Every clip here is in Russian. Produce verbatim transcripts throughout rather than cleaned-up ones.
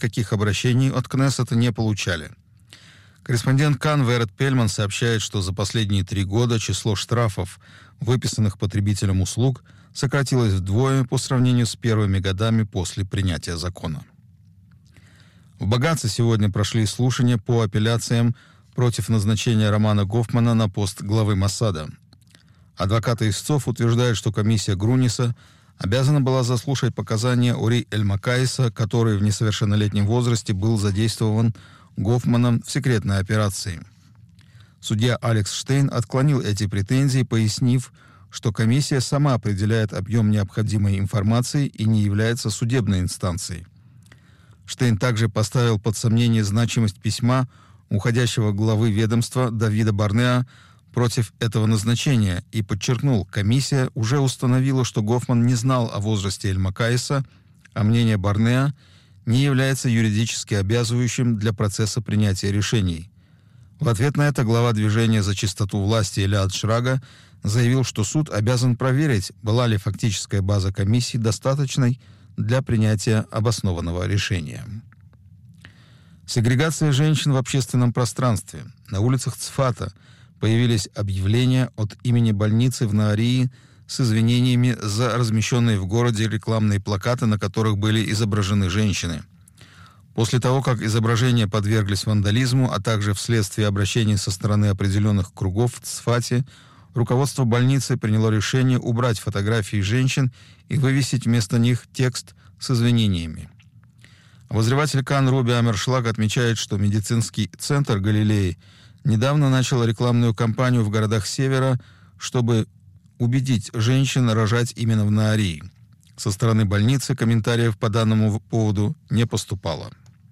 никаких обращений от Кнессета не получали. Корреспондент Кан Верет Пельман сообщает, что за последние три года число штрафов, выписанных потребителям услуг, сократилось вдвое по сравнению с первыми годами после принятия закона. В Багаце сегодня прошли слушания по апелляциям против назначения Романа Гофмана на пост главы Моссада. Адвокаты истцов утверждают, что комиссия Груниса обязана была заслушать показания Ори Эль-Макаиса, который в несовершеннолетнем возрасте был задействован Гофманом в секретной операции. Судья Алекс Штейн отклонил эти претензии, пояснив, что комиссия сама определяет объем необходимой информации и не является судебной инстанцией. Штейн также поставил под сомнение значимость письма уходящего главы ведомства Давида Барнеа против этого назначения и подчеркнул, комиссия уже установила, что Гофман не знал о возрасте Эль-Макаиса, а мнение Барнеа не является юридически обязывающим для процесса принятия решений. В ответ на это глава движения за чистоту власти Элиад Шрага заявил, что суд обязан проверить, была ли фактическая база комиссии достаточной для принятия обоснованного решения. Сегрегация женщин в общественном пространстве. На улицах Цфата появились объявления от имени больницы в Наарии с извинениями за размещенные в городе рекламные плакаты, на которых были изображены женщины. После того, как изображения подверглись вандализму, а также вследствие обращений со стороны определенных кругов в Цфате, руководство больницы приняло решение убрать фотографии женщин и вывесить вместо них текст с извинениями. Обозреватель Кан Руби Амершлаг отмечает, что медицинский центр Галилеи недавно начал рекламную кампанию в городах Севера, чтобы убедить женщин рожать именно в Наарии. Со стороны больницы комментариев по данному поводу не поступало.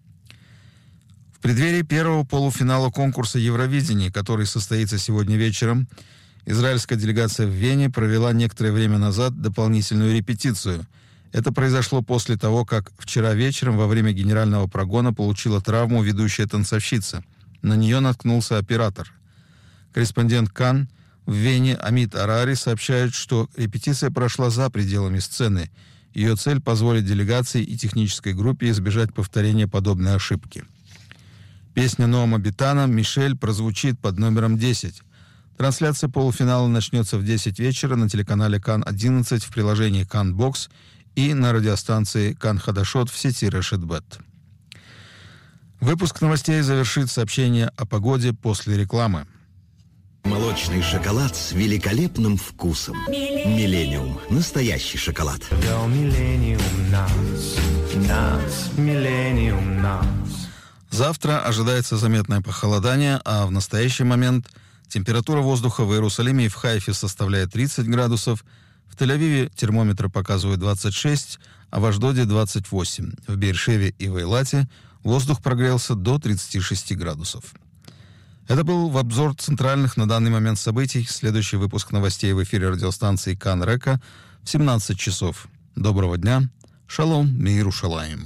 В преддверии первого полуфинала конкурса Евровидения, который состоится сегодня вечером, израильская делегация в Вене провела некоторое время назад дополнительную репетицию. Это произошло после того, как вчера вечером во время генерального прогона получила травму ведущая танцовщица. На нее наткнулся оператор. Корреспондент Кан в Вене Амит Арари сообщает, что репетиция прошла за пределами сцены. Ее цель — позволить делегации и технической группе избежать повторения подобной ошибки. Песня Ноама Битана «Мишель» прозвучит под номером десять. Трансляция полуфинала начнется в десять вечера на телеканале Кан одиннадцать в приложении Кан Бокс и на радиостанции Кан Хадашот в сети Решет Бет. Выпуск новостей завершит сообщение о погоде после рекламы. Молочный шоколад с великолепным вкусом. Миллениум. Настоящий шоколад. Миллениум нас, нас, Миллениум нас. Завтра ожидается заметное похолодание, а в настоящий момент температура воздуха в Иерусалиме и в Хайфе составляет тридцать градусов, в Тель-Авиве термометр показывает двадцать шесть, а в Ашдоде двадцать восемь. В Бейр-Шеве и в Эйлате воздух прогрелся до тридцати шести градусов. Это был в обзор центральных на данный момент событий. Следующий выпуск новостей в эфире радиостанции Кан Река в семнадцать часов. Доброго дня. Шалом, Миирушалаим.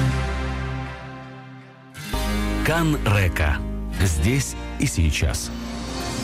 Кан Река. Здесь и сейчас.